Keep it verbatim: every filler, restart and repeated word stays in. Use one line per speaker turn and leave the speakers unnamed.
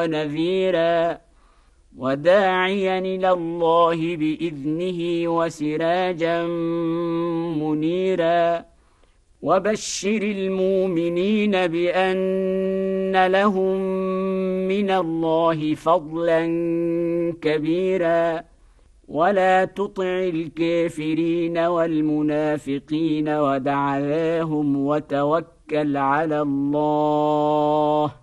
ونذيرا وداعيا إلى الله بإذنه وسراجا منيرا وبشر المؤمنين بأن لهم من الله فضلا كبيرا ولا تطع الكافرين والمنافقين ودع ذاهم وتوكل على الله